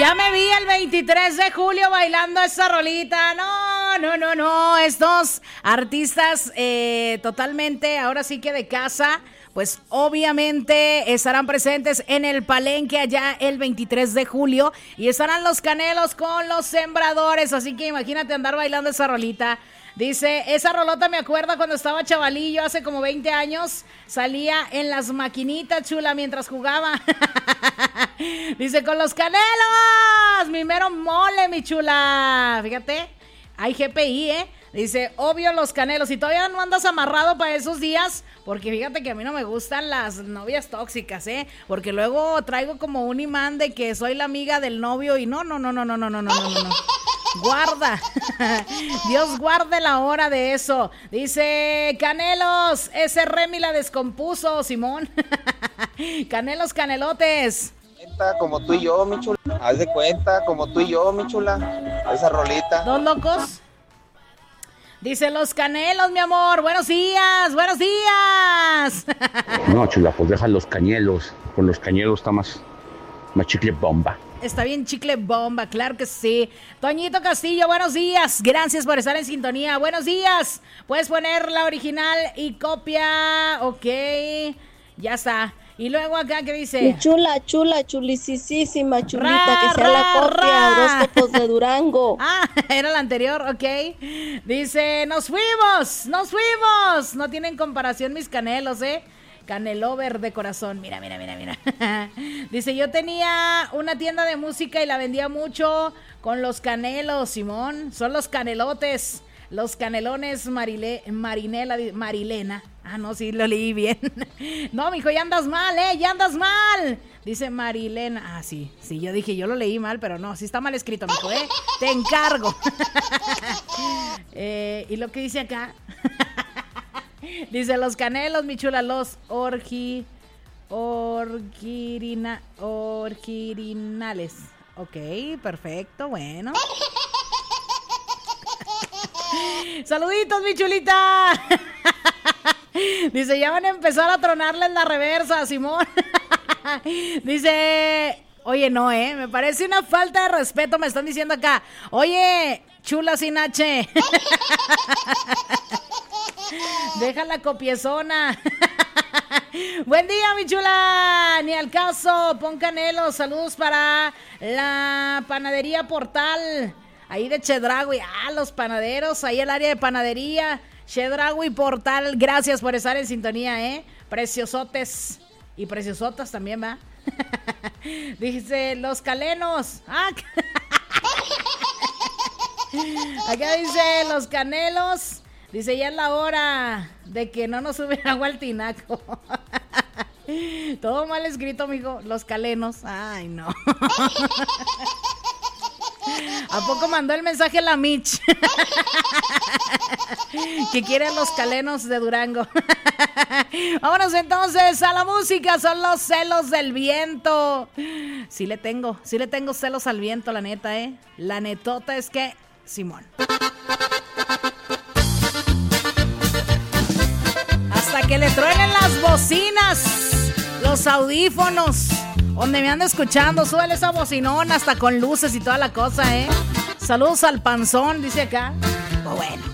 Ya me vi el 23 de julio bailando esa rolita. No. Estos artistas totalmente, ahora sí que de casa, pues obviamente estarán presentes en el Palenque allá el 23 de julio. Y estarán los Canelos con los Sembradores. Así que imagínate andar bailando esa rolita. Dice, esa rolota me acuerda cuando estaba chavalillo, hace como 20 años, salía en las maquinitas, chula, mientras jugaba. Dice, con los Canelos, mi mero mole, mi chula. Fíjate, hay GPI, Dice, obvio los Canelos. Y todavía no andas amarrado para esos días, porque fíjate que a mí no me gustan las novias tóxicas, porque luego traigo como un imán de que soy la amiga del novio y no. Guarda. Dios guarde la hora de eso. Dice, Canelos, ese Remy la descompuso, Simón. Canelos, canelotes. Como tú y yo, mi chula. Haz de cuenta, como tú y yo, mi chula. Esa rolita. Dos locos. Dice, los Canelos, mi amor. Buenos días. No, chula, pues deja los Cañelos. Con los Cañelos está más chicle bomba. Está bien chicle bomba, claro que sí. Toñito Castillo, buenos días. Gracias por estar en sintonía. Buenos días. Puedes poner la original y copia. Ok, ya está. Y luego acá, ¿qué dice? Mi chulisísima chulita, que sea la copia, horóscopos de Durango. Ah, era la anterior, ok. Dice, nos fuimos. No tienen comparación mis Canelos, Canelover de corazón, mira. Dice, yo tenía una tienda de música y la vendía mucho con los Canelos, Simón. Son los Canelotes, los Canelones Marilena. Ah, no, sí, lo leí bien. No, mijo, ya andas mal, ya andas mal. Dice Marilena. Ah, sí, yo dije, yo lo leí mal, pero no, sí está mal escrito, mijo, Te encargo. Y lo que dice acá... Dice, los Canelos, mi chula, los orquirinales. Ok, perfecto, bueno. Saluditos, mi chulita. Dice, ya van a empezar a tronarles la reversa, Simón. Dice, oye, no, me parece una falta de respeto, me están diciendo acá. Oye, chula sin H. Deja la copiezona. Buen día, mi chula. Ni al caso, pon Canelos. Saludos para la panadería Portal, ahí de Chedraui. Ah, los panaderos, ahí el área de panadería Chedraui Portal. Gracias por estar en sintonía, preciosotes y preciosotas también, ¿va? Dice, los Calenos. Acá dice, los Canelos. Dice, ya es la hora de que no nos suben agua al tinaco. Todo mal escrito, mijo. Los Calenos. Ay, no. ¿A poco mandó el mensaje la Mitch? Que quieren los Calenos de Durango. Vámonos entonces a la música. Son los celos del viento. Sí le tengo celos al viento, la neta, La netota es que, Simón. Hasta que le truenen las bocinas, los audífonos, donde me ando escuchando. Súbele esa bocinona hasta con luces y toda la cosa, Saludos al panzón, dice acá. Bueno.